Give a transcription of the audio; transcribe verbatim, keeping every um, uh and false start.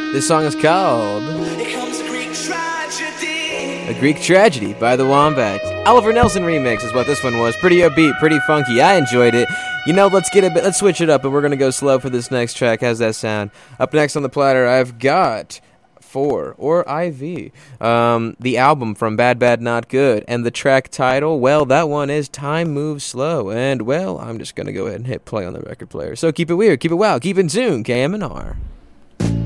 This song is called Here comes a Greek tragedy. A Greek Tragedy by the Wombats. Oliver Nelson remix is what this one was. Pretty upbeat, pretty funky. I enjoyed it. You know, let's get a bit, let's switch it up, and we're going to go slow for this next track. How's that sound? Up next on the platter, I've got Four, or I V, um, the album from Bad Bad Not Good, and the track title, well, that one is Time Moves Slow, and, well, I'm just going to go ahead and hit play on the record player. So keep it weird, keep it wild, keep it in tune, K M N R.